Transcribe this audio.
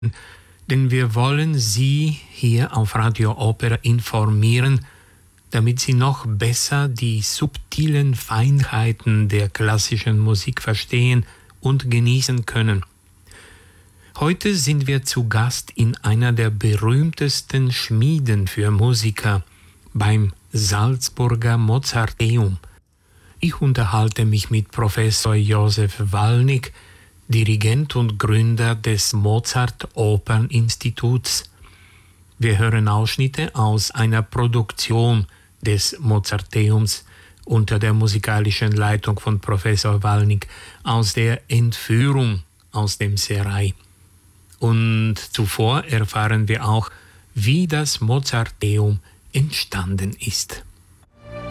denn wir wollen Sie hier auf Radio Opera informieren, damit Sie noch besser die subtilen Feinheiten der klassischen Musik verstehen und genießen können. Heute sind wir zu Gast in einer der berühmtesten Schmieden für Musiker, beim Salzburger Mozarteum. Ich unterhalte mich mit Professor Josef Walnig, Dirigent und Gründer des Mozart-Opern-Instituts. Wir hören Ausschnitte aus einer Produktion des Mozarteums unter der musikalischen Leitung von Professor Walnig aus der Entführung aus dem Serail. Und zuvor erfahren wir auch, wie das Mozarteum entstanden ist.